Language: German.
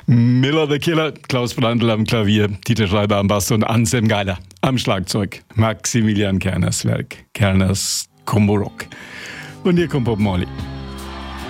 Miller the Killer, Klaus Brandl am Klavier, Dieter Schreiber am Bass und Anselm Geiler am Schlagzeug. Maximilian Kerners Werk, Kerners Combo Rock. Und hier kommt Bob Marley.